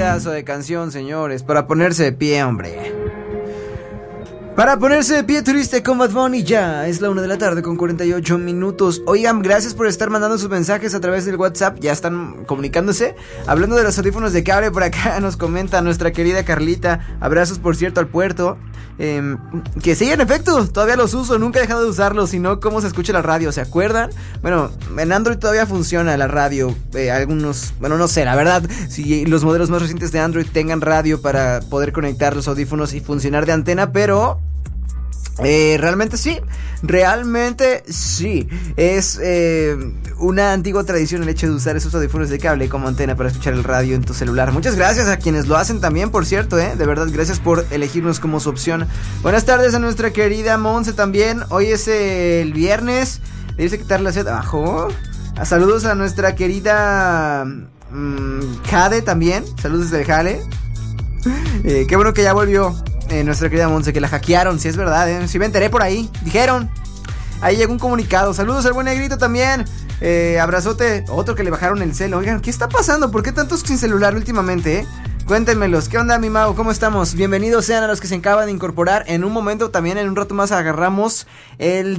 pedazo de canción, señores, para ponerse de pie, hombre. Para ponerse de pie, Triste con Bad Bunny. Ya es la 1 de la tarde con 48 minutos. Oigan, gracias por estar mandando sus mensajes a través del WhatsApp. Ya están comunicándose. Hablando de los audífonos de cable, por acá nos comenta nuestra querida Carlita. Abrazos, por cierto, al puerto. Que sí, en efecto, todavía los uso. Nunca he dejado de usarlos. Si no, ¿cómo se escucha la radio? ¿Se acuerdan? Bueno, en Android todavía funciona la radio. Algunos, bueno, no sé, la verdad, si los modelos más recientes de Android tengan radio para poder conectar los audífonos y funcionar de antena, pero realmente sí. Es una antigua tradición el hecho de usar esos audífonos de cable como antena para escuchar el radio en tu celular. Muchas gracias a quienes lo hacen también, por cierto, de verdad, gracias por elegirnos como su opción. Buenas tardes a nuestra querida Monse también. Hoy es el viernes. Le dice quitar la sed abajo. Saludos a nuestra querida Jade también. Saludos desde el Jale. Qué bueno que ya volvió nuestra querida Monse, que la hackearon. Si es verdad, sí me enteré por ahí. Dijeron. Ahí llegó un comunicado. Saludos al buen Negrito también. Abrazote. Otro que le bajaron el celo. Oigan, ¿qué está pasando? ¿Por qué tantos sin celular últimamente? Cuéntenmelos. ¿Qué onda, mi Mau? ¿Cómo estamos? Bienvenidos sean a los que se acaban de incorporar. En un momento también, en un rato más, agarramos el